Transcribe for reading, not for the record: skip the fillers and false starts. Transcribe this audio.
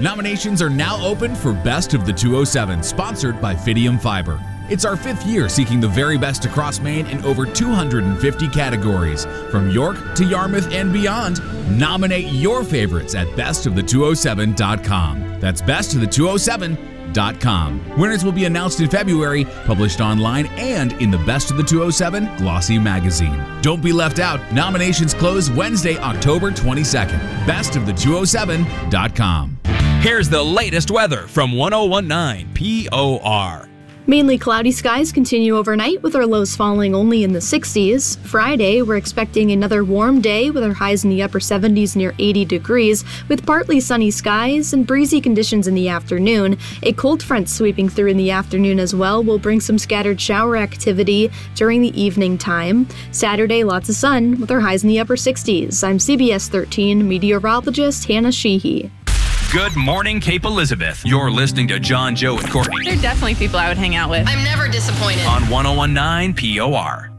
Nominations are now open for Best of the 207, sponsored by Fidium Fiber. It's our 5th year seeking the very best across Maine in over 250 categories. From York to Yarmouth and beyond, nominate your favorites at bestofthe207.com. That's bestofthe207.com. Winners will be announced in February, published online and in the Best of the 207 Glossy magazine. Don't be left out. Nominations close Wednesday, October 22nd. Bestofthe207.com. Here's the latest weather from 1019 POR. Mainly cloudy skies continue overnight with our lows falling only in the 60s. Friday, we're expecting another warm day with our highs in the upper 70s near 80 degrees, with partly sunny skies and breezy conditions in the afternoon. A cold front sweeping through in the afternoon as well will bring some scattered shower activity during the evening time. Saturday, lots of sun with our highs in the upper 60s. I'm CBS 13 meteorologist Hannah Sheehy. Good morning, Cape Elizabeth. You're listening to John, Joe, and Courtney They're definitely people I would hang out with. I'm never disappointed. on 1019 POR.